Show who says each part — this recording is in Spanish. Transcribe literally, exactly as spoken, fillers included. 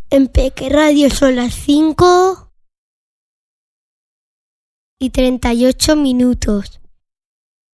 Speaker 1: En Peque Radio son las cinco y treinta y ocho minutos.